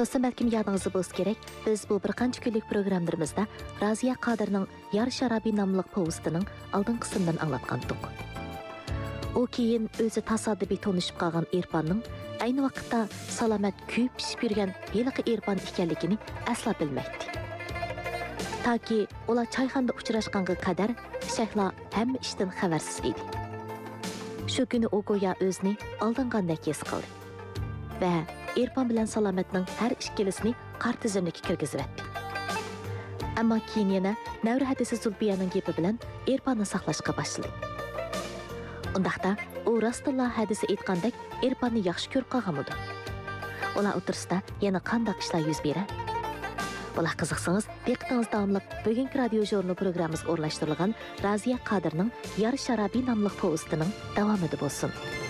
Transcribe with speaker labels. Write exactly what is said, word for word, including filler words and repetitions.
Speaker 1: Dostum, belki yadınızda bolsa gerek, biz bu bir qancha kunlik programlarımızda Raziya Qadirning Yar Sharabi nomli povestining oldin qismidan anglatgandik. O keyin o'zi tasodifiy tanishib qolgan Irfanning ayni vaqtda salomat kuyib pishib yurgan yiliqi Irfan ekanligini asla bilmaydi. Taki ular choyxonada uchrashganga qadar Shayxla hamma ishdan xabarsiz edi. Shu kuni u go'yo o'zini aldingandek his qildi va Irfan bilan Salomatning har ikkilisini qar tizimligiga kirgizibdi. Ammo keyin yana Navra hadisi Zulbiyaning gapi bilan Irfanni saqlashga boshladi. Undaqda u Rasululloh hadisi aytgandek Irfanni yaxshi ko'rib qolganmidi. Ular o'tirsida yana qanday ishlar yuz beradi? Bular qiziqsangiz, diqqatingiz davomli bugungi radio jurnal programmamiz o'rlashtirilgan Raziya Qadirning Yar Sharabi nomli povestining davomida bo'lsin.